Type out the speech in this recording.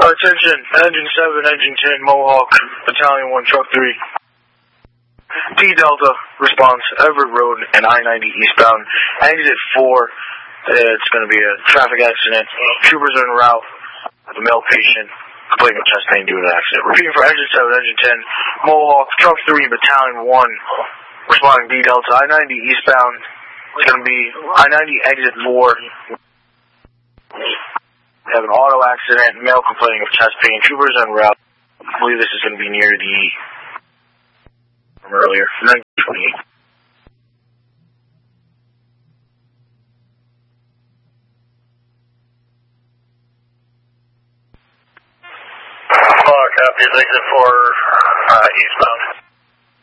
Attention, Engine 7, Engine 10, Mohawk, Battalion 1, Truck 3. P Delta, response, Everett Road and I-90 eastbound. Exit 4, it's going to be a traffic accident. Troopers are en route. The male patient completing with chest pain due to the accident. Repeating for Engine 7, Engine 10, Mohawk, Truck 3, Battalion 1, responding D Delta, I-90 eastbound. It's going to be I-90 exit 4. We have an auto accident, male complaining of chest pain, troopers en route. I believe this is going to be near the from earlier, 1928. Copy, exit 4 eastbound.